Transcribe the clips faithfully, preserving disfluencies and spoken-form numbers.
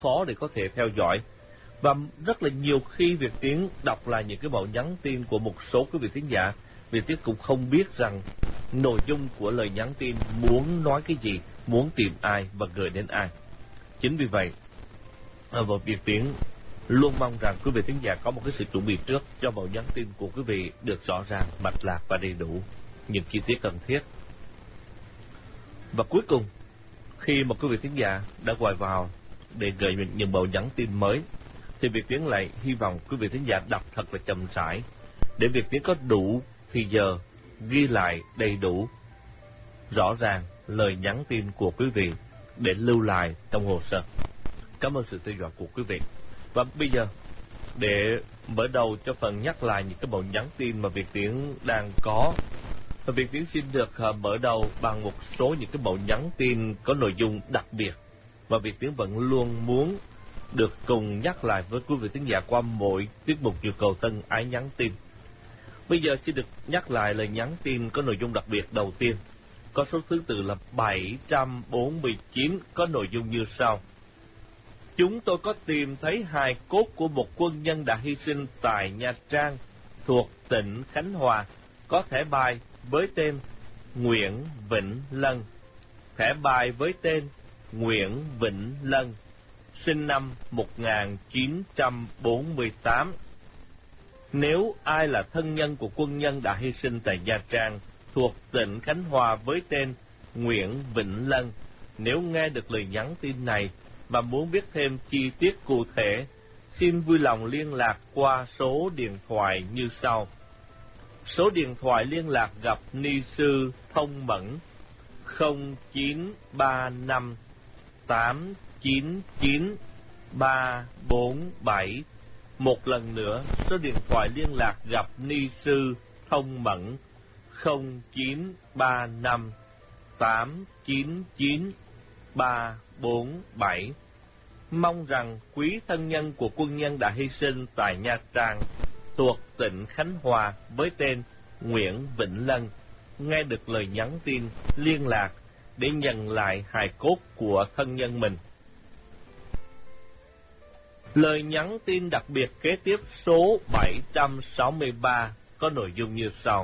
khó để có thể theo dõi. Và rất là nhiều khi Việt Tiến đọc lại những cái mẫu nhắn tin của một số quý vị thính giả, Việt Tiến cũng không biết rằng nội dung của lời nhắn tin muốn nói cái gì, muốn tìm ai và gửi đến ai. Chính vì vậy, và Việt Tiến luôn mong rằng quý vị thính giả có một cái sự chuẩn bị trước cho mẫu nhắn tin của quý vị được rõ ràng, mạch lạc và đầy đủ những chi tiết cần thiết. Và cuối cùng, khi mà quý vị thính giả đã gọi vào để gửi những, những mẫu nhắn tin mới, thì Việt Tiến lại hy vọng quý vị thính giả đọc thật là chậm rãi, để Việt Tiến có đủ thì giờ ghi lại đầy đủ, rõ ràng lời nhắn tin của quý vị để lưu lại trong hồ sơ. Cảm ơn sự theo dõi của quý vị. Và bây giờ, để mở đầu cho phần nhắc lại những cái mẫu nhắn tin mà Việt Tiến đang có, và Việt Tiến xin được uh, mở đầu bằng một số những cái mẫu nhắn tin có nội dung đặc biệt và Việt Tiến vẫn luôn muốn được cùng nhắc lại với quý vị thính giả qua mỗi tiết mục nhu cầu thân ái nhắn tin. Bây giờ xin được nhắc lại lời nhắn tin có nội dung đặc biệt đầu tiên, có số thứ tự là bảy trăm bốn mươi chín, có nội dung như sau. Chúng tôi có tìm thấy hài cốt của một quân nhân đã hy sinh tại Nha Trang thuộc tỉnh Khánh Hòa, có thẻ bài với tên Nguyễn Vĩnh Lân. Thẻ bài với tên Nguyễn Vĩnh Lân, sinh năm một nghìn chín trăm bốn mươi tám. Nếu ai là thân nhân của quân nhân đã hy sinh tại Nha Trang thuộc tỉnh Khánh Hòa với tên Nguyễn Vĩnh Lân, nếu nghe được lời nhắn tin này và muốn biết thêm chi tiết cụ thể, xin vui lòng liên lạc qua số điện thoại như sau. Số điện thoại liên lạc gặp ni sư Thông Mẫn không chín ba năm tám chín chín ba bốn bảy. Một lần nữa, số điện thoại liên lạc gặp ni sư Thông Mẫn không chín ba năm tám chín chín ba bốn bảy. Mong rằng quý thân nhân của quân nhân đã hy sinh tại Nha Trang thuộc tỉnh Khánh Hòa với tên Nguyễn Vĩnh Lân nghe được lời nhắn tin liên lạc để nhận lại hài cốt của thân nhân mình. Lời nhắn tin đặc biệt kế tiếp số bảy trăm sáu mươi ba có nội dung như sau.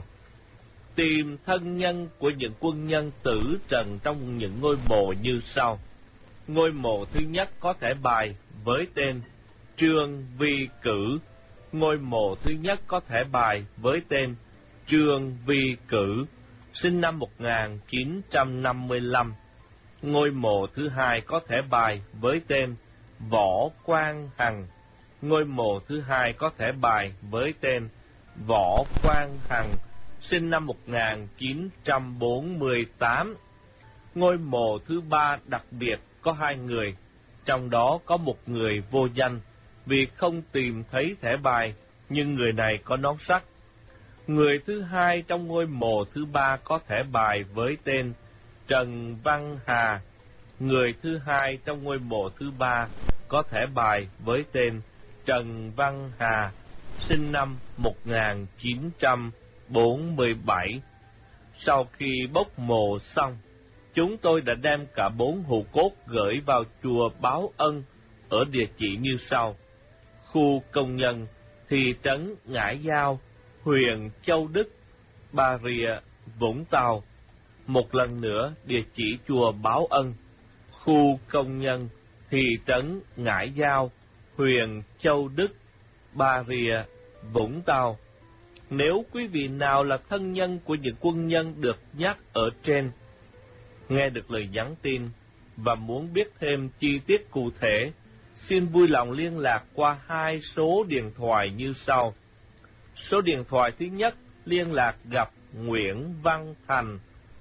Tìm thân nhân của những quân nhân tử trần trong những ngôi mộ như sau. Ngôi mộ thứ nhất có thẻ bài với tên Trương Vi Cử. Ngôi mộ thứ nhất có thẻ bài với tên Trương Vi Cử, sinh năm một nghìn chín trăm năm mươi lăm. Ngôi mộ thứ hai có thẻ bài với tên Võ Quang Hằng. Ngôi mộ thứ hai có thẻ bài với tên Võ Quang Hằng, sinh năm một nghìn chín trăm bốn mươi tám. Ngôi mộ thứ ba đặc biệt có hai người, trong đó có một người vô danh vì không tìm thấy thẻ bài, nhưng người này có nón sắt. Người thứ hai trong ngôi mộ thứ ba có thẻ bài với tên Trần Văn Hà. Người thứ hai trong ngôi mộ thứ ba có thẻ bài với tên Trần Văn Hà, sinh năm một nghìn chín trăm bốn mươi bảy. Sau khi bốc mộ xong, chúng tôi đã đem cả bốn hũ cốt gửi vào chùa Báo Ân ở địa chỉ như sau. Khu công nhân, thị trấn Ngãi Giao, huyện Châu Đức, Bà Rịa, Vũng Tàu. Một lần nữa, địa chỉ chùa Báo Ân, khu công nhân, thị trấn Ngãi Giao, huyện Châu Đức, Bà Rịa, Vũng Tàu. Nếu quý vị nào là thân nhân của những quân nhân được nhắc ở trên, nghe được lời nhắn tin và muốn biết thêm chi tiết cụ thể, xin vui lòng liên lạc qua hai số điện thoại như sau. Số điện thoại thứ nhất liên lạc gặp Nguyễn Văn Thành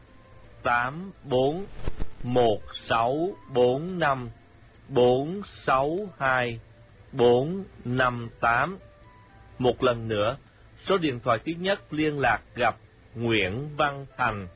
tám bốn một sáu bốn năm bốn sáu hai bốn năm tám. Một lần nữa, số điện thoại thứ nhất liên lạc gặp Nguyễn Văn Thành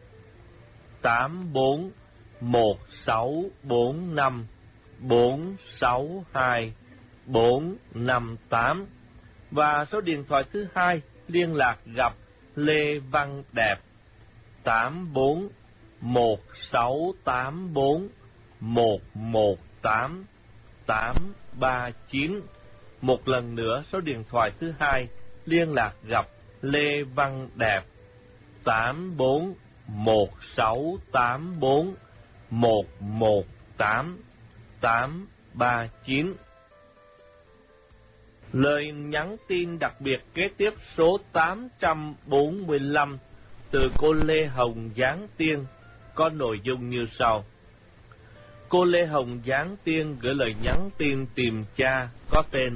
tám bốn một sáu bốn năm bốn sáu hai bốn năm tám. Và số điện thoại thứ hai liên lạc gặp Lê Văn Đẹp tám bốn một sáu tám bốn một một tám tám ba chín. Một lần nữa số điện thoại thứ hai liên lạc gặp Lê Văn Đẹp tám bốn một sáu tám bốn một một tám tám ba chín. Lời nhắn tin đặc biệt kế tiếp số tám trăm bốn mươi lăm từ cô Lê Hồng Giáng Tiên có nội dung như sau. Cô Lê Hồng Giáng Tiên gửi lời nhắn tin tìm cha có tên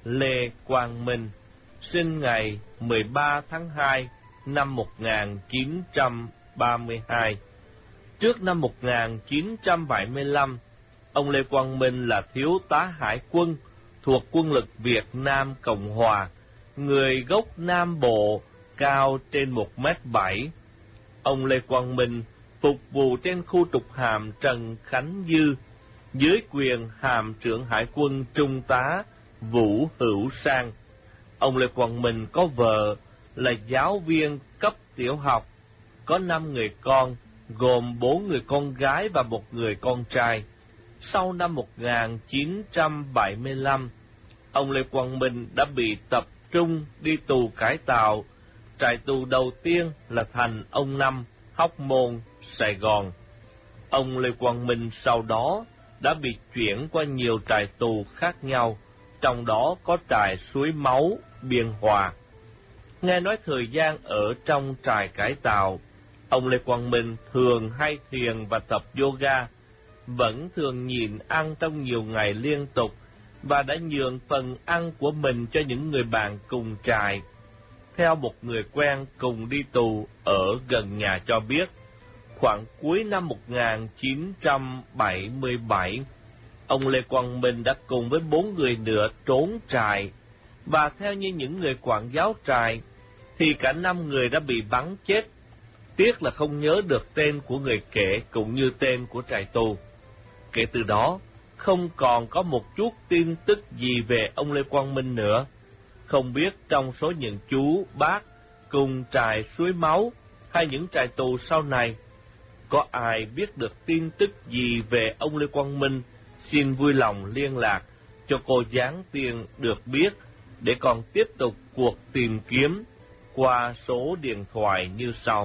Lê Quang Minh, sinh ngày mười ba tháng hai năm một nghìn chín trăm ba mươi hai. Trước năm một nghìn chín trăm bảy mươi lăm, ông Lê Quang Minh là thiếu tá hải quân thuộc quân lực Việt Nam Cộng Hòa, người gốc Nam Bộ, cao trên một mét bảy. Ông Lê Quang Minh phục vụ trên khu trục hàm Trần Khánh Dư, dưới quyền hàm trưởng hải quân trung tá Vũ Hữu Sang. Ông Lê Quang Minh có vợ là giáo viên cấp tiểu học, có năm người con, gồm bốn người con gái và một người con trai. Sau năm một nghìn chín trăm bảy mươi lăm, ông Lê Quang Minh đã bị tập trung đi tù cải tạo. Trại tù đầu tiên là Thành Ông Năm, Hóc Môn, Sài Gòn. Ông Lê Quang Minh sau đó đã bị chuyển qua nhiều trại tù khác nhau, trong đó có trại Suối Máu, Biên Hòa. Nghe nói thời gian ở trong trại cải tạo, ông Lê Quang Minh thường hay thiền và tập yoga, vẫn thường nhịn ăn trong nhiều ngày liên tục và đã nhường phần ăn của mình cho những người bạn cùng trại. Theo một người quen cùng đi tù ở gần nhà cho biết, khoảng cuối năm một nghìn chín trăm bảy mươi bảy, ông Lê Quang Minh đã cùng với bốn người nữa trốn trại, và theo như những người quản giáo trại, thì cả năm người đã bị bắn chết. Tiếc là không nhớ được tên của người kể cũng như tên của trại tù. Kể từ đó, không còn có một chút tin tức gì về ông Lê Quang Minh nữa. Không biết trong số những chú bác cùng trại Suối Máu hay những trại tù sau này, có ai biết được tin tức gì về ông Lê Quang Minh, xin vui lòng liên lạc cho cô Giáng Tiên được biết để còn tiếp tục cuộc tìm kiếm qua số điện thoại như sau.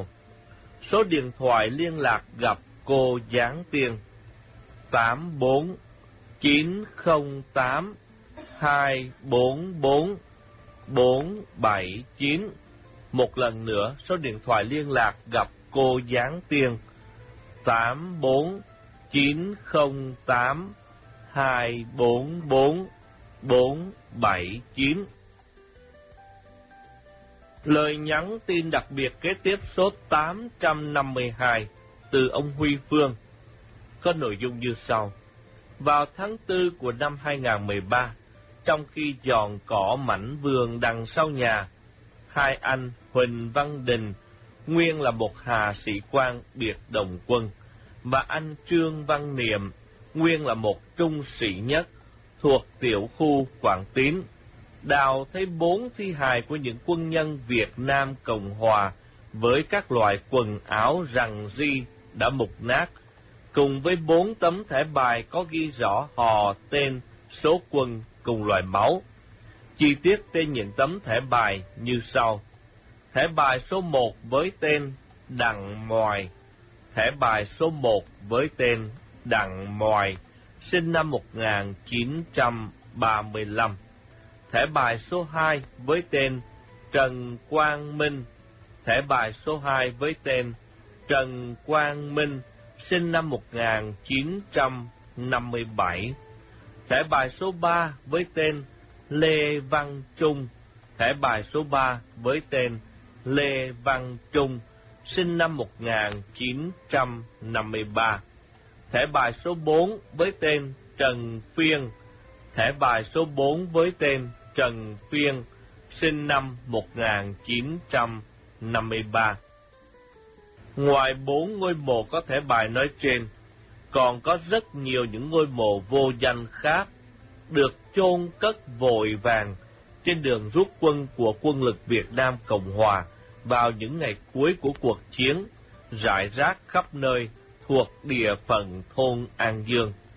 Số điện thoại liên lạc gặp cô Giáng Tiên tám bốn chín không tám hai bốn bốn bốn bảy chín. Một lần nữa, số điện thoại liên lạc gặp cô Giáng Tiên tám bốn chín không tám hai bốn bốn bốn bảy chín. Lời nhắn tin đặc biệt kế tiếp số tám trăm năm mươi hai từ ông Huy Phương có nội dung như sau. Vào tháng tư của năm hai nghìn không trăm mười ba, trong khi dọn cỏ mảnh vườn đằng sau nhà, hai anh Huỳnh Văn Đình, nguyên là một hạ sĩ quan biệt đồng quân, và anh Trương Văn Niệm, nguyên là một trung sĩ nhất thuộc tiểu khu Quảng Tín, đào thấy bốn thi hài của những quân nhân Việt Nam Cộng Hòa với các loại quần áo rằng ri đã mục nát, cùng với bốn tấm thẻ bài có ghi rõ họ, tên, số quân cùng loại máu. Chi tiết tên những tấm thẻ bài như sau. Thẻ bài số một với tên Đặng Moài. Thẻ bài số một với tên Đặng Moài, sinh năm một nghìn chín trăm ba mươi lăm. Thẻ bài số hai với tên Trần Quang Minh. Thẻ bài số hai với tên Trần Quang Minh, sinh năm một nghìn chín trăm năm mươi bảy. Thẻ bài số ba với tên Lê Văn Trung. Thẻ bài số ba với tên Lê Văn Trung, sinh năm một nghìn chín trăm năm mươi ba. Thẻ bài số bốn với tên Trần Phiên. Thẻ bài số bốn với tên Trần Phiên, sinh năm một nghìn chín trăm năm mươi ba. Ngoài bốn ngôi mộ có thẻ bài nói trên, còn có rất nhiều những ngôi mộ vô danh khác được chôn cất vội vàng trên đường rút quân của quân lực Việt Nam Cộng Hòa vào những ngày cuối của cuộc chiến, rải rác khắp nơi thuộc địa phận thôn An Dương.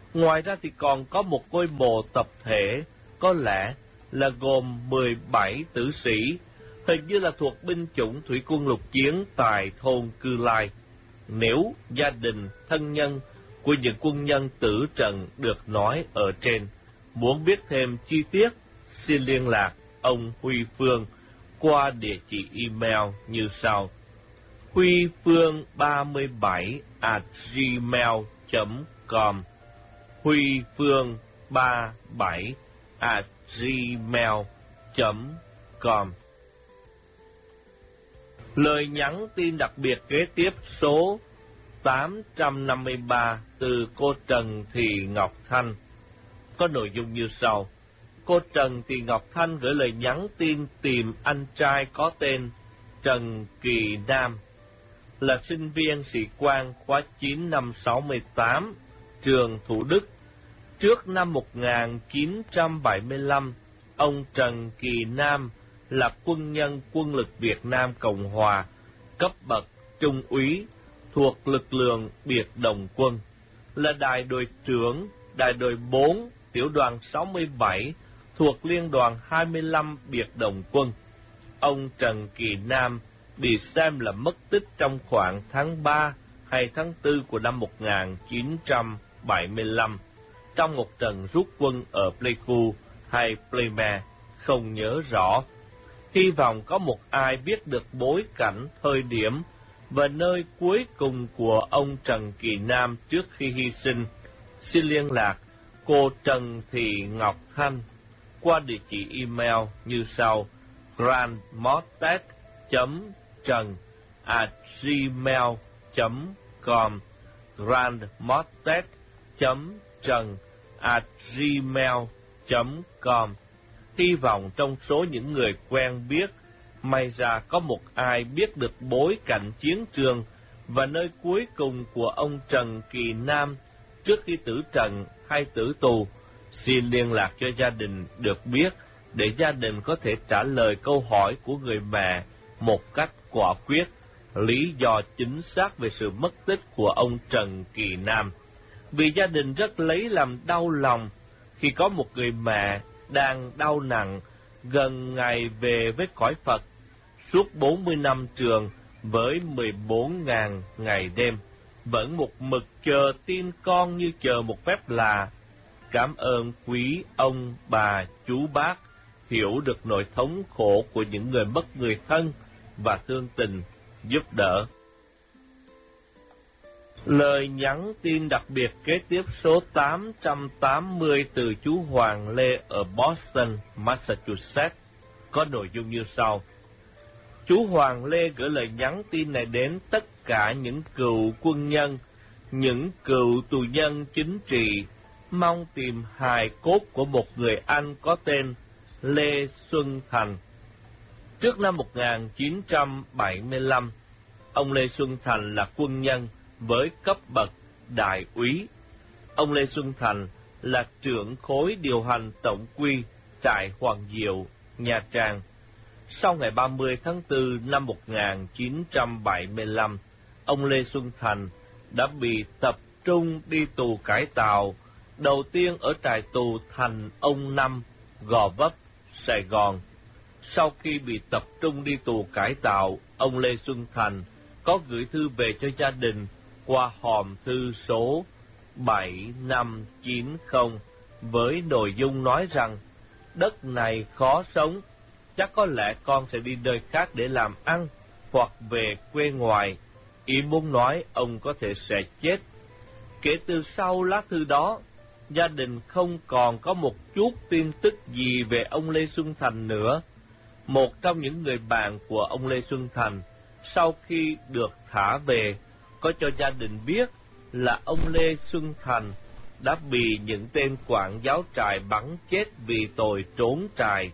Ngoài ra thì còn có một ngôi mộ tập thể, có lẽ là gồm mười bảy tử sĩ, hình như là thuộc binh chủng thủy quân lục chiến tại thôn Cư Lai. Nếu gia đình, thân nhân của những quân nhân tử trận được nói ở trên muốn biết thêm chi tiết, xin liên lạc ông Huy Phương qua địa chỉ email như sau: huy phương ba mươi bảy a gmail chấm com, huy phương ba mươi bảy a gmail chấm com. Lời nhắn tin đặc biệt kế tiếp số tám trăm năm mươi ba từ cô Trần Thị Ngọc Thanh có nội dung như sau. Cô Trần Thị Ngọc Thanh gửi lời nhắn tin tìm anh trai có tên Trần Kỳ Nam, là sinh viên sĩ quan khóa chín năm sáu mươi tám, trường Thủ Đức. Trước năm một nghìn chín trăm bảy mươi lăm, ông Trần Kỳ Nam là quân nhân quân lực Việt Nam Cộng Hòa, cấp bậc trung úy, thuộc lực lượng biệt động quân, là đại đội trưởng đại đội bốn, tiểu đoàn sáu mươi bảy, thuộc liên đoàn hai mươi lăm biệt động quân. Ông Trần Kỳ Nam bị xem là mất tích trong khoảng tháng ba hay tháng tư của năm một nghìn chín trăm bảy mươi lăm, trong một trận rút quân ở Pleiku hay Pleime, không nhớ rõ. Hy vọng có một ai biết được bối cảnh, thời điểm và nơi cuối cùng của ông Trần Kỳ Nam trước khi hy sinh. Xin liên lạc cô Trần Thị Ngọc Thanh qua địa chỉ email như sau: grandmortet chấm trần a gmail chấm com, grandmortet chấm trần a gmail chấm com. Hy vọng trong số những người quen biết, may ra có một ai biết được bối cảnh chiến trường và nơi cuối cùng của ông Trần Kỳ Nam trước khi tử trận hay tử tù. Xin liên lạc cho gia đình được biết, để gia đình có thể trả lời câu hỏi của người mẹ một cách quả quyết, lý do chính xác về sự mất tích của ông Trần Kỳ Nam. Vì gia đình rất lấy làm đau lòng khi có một người mẹ đang đau nặng, gần ngày về với cõi Phật, suốt bốn mươi năm trường với mười bốn nghìn ngày đêm, vẫn một mực chờ tin con như chờ một phép lạ. Cảm ơn quý ông, bà, chú bác hiểu được nỗi thống khổ của những người mất người thân và thương tình giúp đỡ. Lời nhắn tin đặc biệt kế tiếp số tám trăm tám mươi từ chú Hoàng Lê ở Boston, Massachusetts có nội dung như sau. Chú Hoàng Lê gửi lời nhắn tin này đến tất cả những cựu quân nhân, những cựu tù nhân chính trị, mong tìm hài cốt của một người anh có tên Lê Xuân Thành. Trước năm một nghìn chín trăm bảy mươi lăm, ông Lê Xuân Thành là quân nhân với cấp bậc đại úy. Ông Lê Xuân Thành là trưởng khối điều hành tổng quy trại Hoàng Diệu, Nha Trang. Sau ngày ba mươi tháng tư năm một nghìn chín trăm bảy mươi lăm, ông Lê Xuân Thành đã bị tập trung đi tù cải tạo, đầu tiên ở trại tù Thành Ông Năm, Gò Vấp, Sài Gòn. Sau khi bị tập trung đi tù cải tạo, ông Lê Xuân Thành có gửi thư về cho gia đình qua hòm thư số bảy năm chín không với nội dung nói rằng đất này khó sống, chắc có lẽ con sẽ đi nơi khác để làm ăn hoặc về quê ngoài. Ý muốn nói ông có thể sẽ chết. Kể từ sau lá thư đó, gia đình không còn có một chút tin tức gì về ông Lê Xuân Thành nữa. Một trong những người bạn của ông Lê Xuân Thành, sau khi được thả về, có cho gia đình biết là ông Lê Xuân Thành đã bị những tên quản giáo trại bắn chết vì tội trốn trại.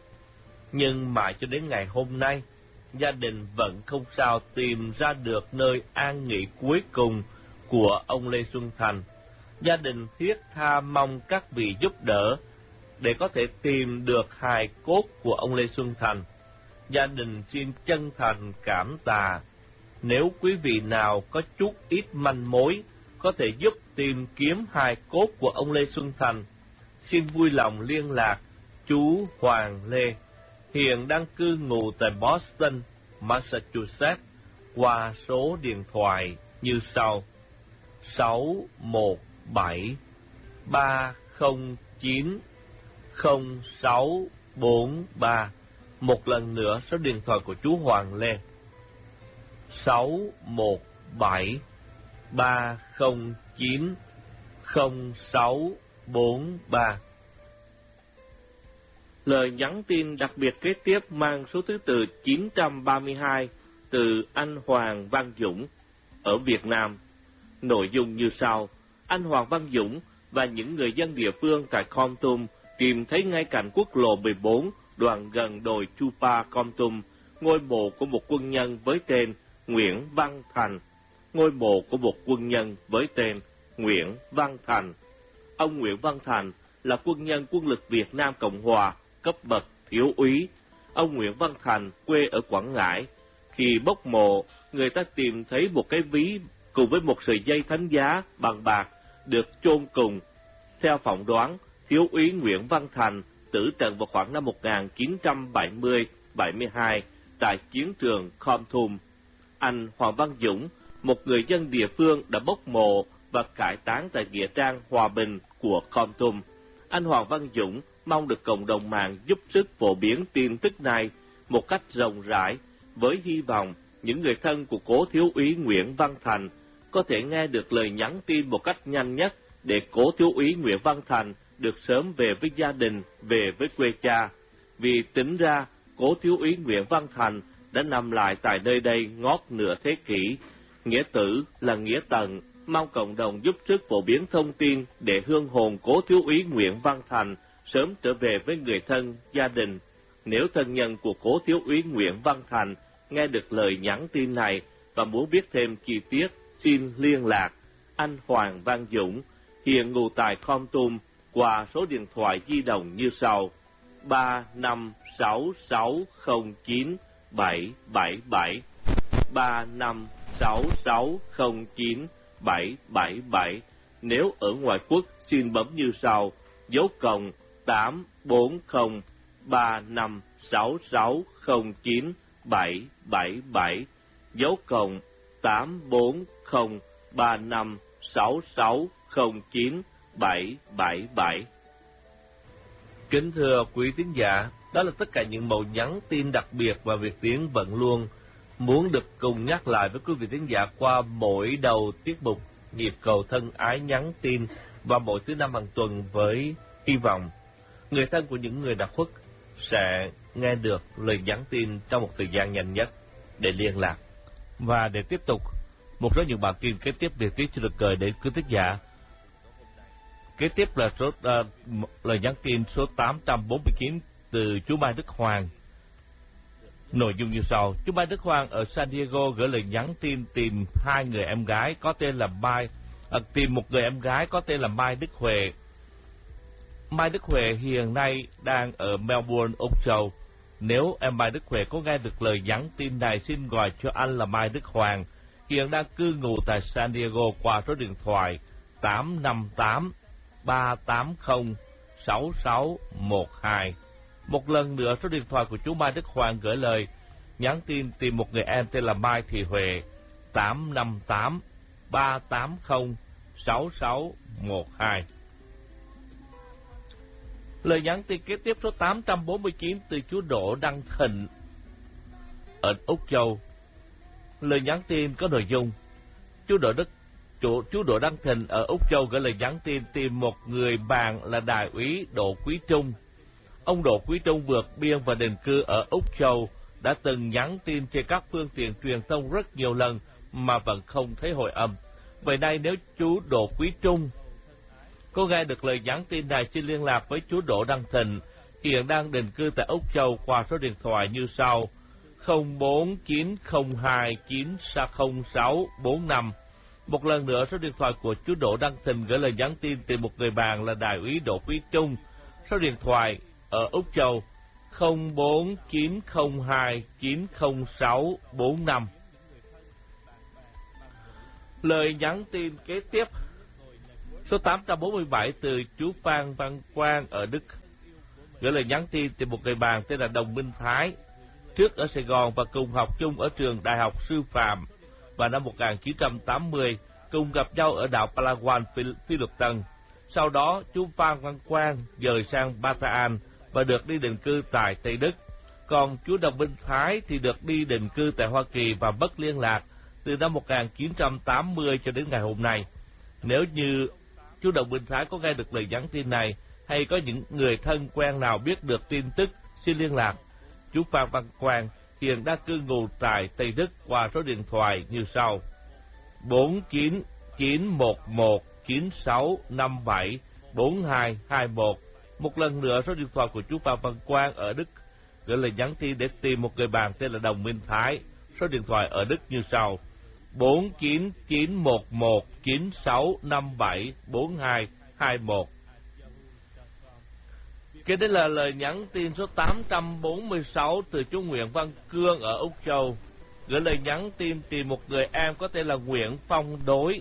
Nhưng mãi cho đến ngày hôm nay, gia đình vẫn không sao tìm ra được nơi an nghỉ cuối cùng của ông Lê Xuân Thành. Gia đình thiết tha mong các vị giúp đỡ để có thể tìm được hài cốt của ông Lê Xuân Thành. Gia đình xin chân thành cảm tạ. Nếu quý vị nào có chút ít manh mối có thể giúp tìm kiếm hài cốt của ông Lê Xuân Thành. Xin vui lòng liên lạc chú Hoàng Lê, hiện đang cư ngụ tại Boston, Massachusetts, qua số điện thoại như sau: sáu một bảy ba không chín không sáu bốn ba. Một lần nữa số điện thoại của chú Hoàng Lê: sáu một bảy ba không chín không sáu bốn ba. Lời nhắn tin đặc biệt kế tiếp mang số thứ tự chín trăm ba mươi hai từ anh Hoàng Văn Dũng ở Việt Nam. Nội dung như sau: anh Hoàng Văn Dũng và những người dân địa phương tại Kon Tum tìm thấy ngay cạnh quốc lộ mười bốn, đoạn gần đồi Chupa, Kon Tum, ngôi mộ của một quân nhân với tên Nguyễn Văn Thành. Ngôi mộ của một quân nhân với tên Nguyễn Văn Thành. Ông Nguyễn Văn Thành là quân nhân quân lực Việt Nam Cộng Hòa, cấp bậc thiếu úy. Ông Nguyễn Văn Thành quê ở Quảng Ngãi. Khi bốc mộ, người ta tìm thấy một cái ví cùng với một sợi dây thánh giá bằng bạc được chôn cùng. Theo phỏng đoán, thiếu úy Nguyễn Văn Thành tử trận vào khoảng năm một nghìn chín trăm bảy mươi bảy mươi hai tại chiến trường Kon Tum. Anh Hoàng Văn Dũng, một người dân địa phương, đã bốc mộ và cải táng tại nghĩa trang Hòa Bình của Kon Tum. Anh Hoàng Văn Dũng mong được cộng đồng mạng giúp sức phổ biến tin tức này một cách rộng rãi, với hy vọng những người thân của cố thiếu úy Nguyễn Văn Thành có thể nghe được lời nhắn tin một cách nhanh nhất, để cố thiếu úy Nguyễn Văn Thành được sớm về với gia đình, về với quê cha. Vì tính ra, cố thiếu úy Nguyễn Văn Thành đã nằm lại tại nơi đây ngót nửa thế kỷ. Nghĩa tử là nghĩa tận, mong cộng đồng giúp sức phổ biến thông tin để hương hồn cố thiếu úy Nguyễn Văn Thành sớm trở về với người thân, gia đình. Nếu thân nhân của cố thiếu úy Nguyễn Văn Thành nghe được lời nhắn tin này và muốn biết thêm chi tiết, xin liên lạc anh Hoàng Văn Dũng, hiện ngụ tại Kon Tum, qua số điện thoại di động như sau: ba năm sáu sáu không chín bảy bảy bảy, ba năm sáu sáu không chín bảy bảy bảy. Nếu ở ngoại quốc, xin bấm như sau: dấu cộng tám bốn không ba năm sáu sáu không chín bảy bảy bảy, dấu cộng tám bốn không ba năm sáu sáu không chín bảy bảy bảy. Kính thưa quý tín giả, đó là tất cả những mẫu nhắn tin đặc biệt mà Việt Tiến vẫn luôn muốn được cùng nhắc lại với quý vị tín giả qua mỗi đầu tiết mục Nhịp Cầu Thân Ái nhắn tin vào mỗi thứ năm hàng tuần, với hy vọng người thân của những người đã khuất sẽ nghe được lời nhắn tin trong một thời gian nhanh nhất để liên lạc. Và để tiếp tục một số những bản tin kế tiếp, Việt Tiến sẽ được gửi đến quý tín giả. Kế tiếp là số uh, lời nhắn tin số tám trăm bốn mươi chín từ chú Mai Đức Hoàng. Nội dung như sau: chú Mai Đức Hoàng ở San Diego gửi lời nhắn tin tìm hai người em gái có tên là Mai, à, tìm một người em gái có tên là Mai Đức Huệ. Mai Đức Huệ hiện nay đang ở Melbourne, Úc Châu. Nếu em Mai Đức Huệ có nghe được lời nhắn tin này, xin gọi cho anh là Mai Đức Hoàng, hiện đang cư ngụ tại San Diego, qua số điện thoại tám năm tám ba tám không sáu sáu một hai. Một lần nữa số điện thoại của chú Mai Đức Hoàng gửi lời nhắn tin tìm một người em tên là Mai Thị Huệ: tám năm tám ba tám không sáu sáu một hai. Lời nhắn tin kế tiếp số tám trăm bốn mươi chín từ chú Đỗ Đăng Thịnh ở Úc Châu. Lời nhắn tin có nội dung: chú Đỗ Đức chú, chú Đỗ Đăng Thịnh ở Úc Châu gửi lời nhắn tin tìm một người bạn là đại úy Đỗ Quý Trung. Ông Đỗ Quý Trung vượt biên và định cư ở Úc Châu, đã từng nhắn tin trên các phương tiện truyền thông rất nhiều lần mà vẫn không thấy hồi âm. Vậy nay nếu chú Đỗ Quý Trung có nghe được lời nhắn tin này, xin liên lạc với chú Đỗ Đăng Thịnh, hiện đang định cư tại Úc Châu, qua số điện thoại như sau: không bốn chín không hai chín không sáu bốn năm. Một lần nữa số điện thoại của chú Đỗ Đăng Thịnh gửi lời nhắn tin tìm một người bạn là đại úy Đỗ Quý Trung. Số điện thoại ở Úc Châu không bốn chín không hai chín không sáu bốn năm. Lời nhắn tin kế tiếp Số tám trăm bốn mươi bảy từ chú Phan Văn Quang ở Đức, gửi lời nhắn tin từ một người bạn tên là Đồng Minh Thái, trước ở Sài Gòn và cùng học chung ở trường Đại học Sư phạm. Và năm một nghìn chín trăm tám mươi, cùng gặp nhau ở đảo Palawan, Phi Luật Tân. Sau đó, chú Phan Văn Quang dời sang Bataan và được đi định cư tại Tây Đức. Còn chú Đồng Minh Thái thì được đi định cư tại Hoa Kỳ và mất liên lạc từ năm một nghìn chín trăm tám mươi cho đến ngày hôm nay. Nếu như chú Đồng Minh Thái có nghe được lời nhắn tin này, hay có những người thân quen nào biết được tin tức, xin liên lạc. Chú Phan Văn Quang hiện đang cư ngụ tại Tây Đức qua số điện thoại như sau: bốn chín chín một một chín sáu năm bảy bốn hai hai một. Một lần nữa, số điện thoại của chú Phan Văn Quang ở Đức, gửi lời nhắn tin để tìm một người bạn tên là Đồng Minh Thái. Số điện thoại ở Đức như sau: bốn chín chín một một chín sáu năm bảy bốn hai hai một. Kế đến là lời nhắn tin số tám trăm bốn mươi sáu từ chú Nguyễn Văn Cương ở Úc Châu, gửi lời nhắn tin tìm một người em có tên là Nguyễn Phong Đối.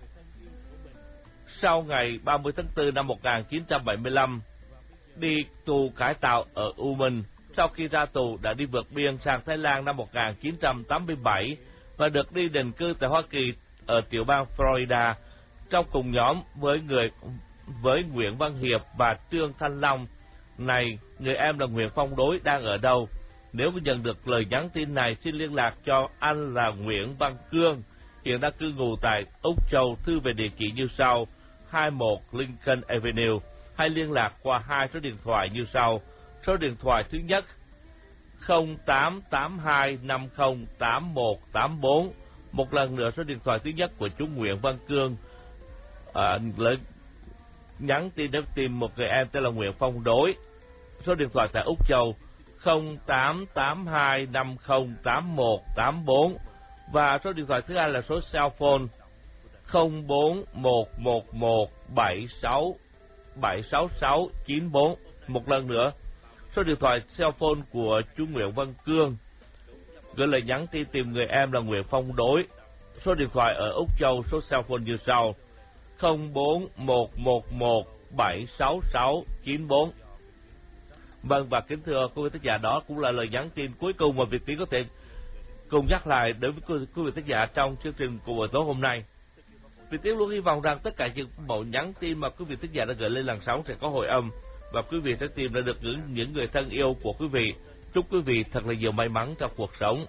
Sau ngày ba mươi tháng tư năm một nghìn chín trăm bảy mươi lăm, đi tù cải tạo ở U Minh. Sau khi ra tù đã đi vượt biên sang Thái Lan năm một nghìn chín trăm tám mươi bảy và được đi định cư tại Hoa Kỳ ở tiểu bang Florida, trong cùng nhóm với người với Nguyễn Văn Hiệp và Trương Thanh Long. Này, người em là Nguyễn Phong Đối đang ở đâu? Nếu nhận được lời nhắn tin này, xin liên lạc cho anh là Nguyễn Văn Cương, hiện đang cư ngụ tại Úc Châu. Thư về địa chỉ như sau: hai mươi mốt Lincoln Avenue, hay liên lạc qua hai số điện thoại như sau. Số điện thoại thứ nhất không tám tám hai năm không tám một tám bốn. Một lần nữa, số điện thoại thứ nhất của chú Nguyễn Văn Cương à, lời nhắn tin để tìm một người em tên là Nguyễn Phong Đối. Số điện thoại tại Úc Châu không tám tám hai năm không tám một tám bốn. Và số điện thoại thứ hai là số cell phone không bốn một một một bảy sáu bảy sáu sáu chín bốn. Một lần nữa, số điện thoại cell phone của chú Nguyễn Văn Cương, gửi lời nhắn tin tìm người em là Nguyễn Phong Đối. Số điện thoại ở Úc Châu, số cell phone như sau: không bốn một một một bảy sáu sáu chín bốn. Vâng, và kính thưa quý vị thính giả, đó cũng là lời nhắn tin cuối cùng mà Việt Tiến có thể cùng nhắc lại đối với quý vị thính giả trong chương trình của buổi tối hôm nay. Việt Tiến luôn hy vọng rằng tất cả những mẫu nhắn tin mà quý vị thính giả đã gửi lên làn sóng sẽ có hồi âm và quý vị sẽ tìm ra được những, những người thân yêu của quý vị. Chúc quý vị thật là nhiều may mắn trong cuộc sống.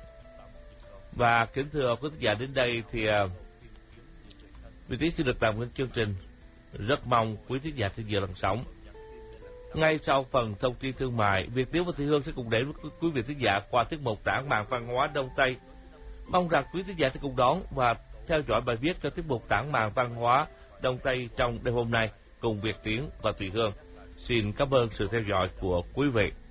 Và kính thưa quý thính giả, đến đây thì uh, Việt Tiến xin được tạm ngưng chương trình. Rất mong quý thính giả sẽ nhiều làn sóng. Ngay sau phần thông tin thương mại, Việt Tiến và Thị Hương sẽ cùng đến với quý vị thính giả qua tiết mục Tản mạn văn hóa Đông Tây. Mong rằng quý thính giả sẽ cùng đón và theo dõi bài viết cho tiết mục Tản mạn văn hóa Đông Tây trong đêm hôm nay cùng Việt Tiến và Thị Hương. Xin cảm ơn sự theo dõi của quý vị.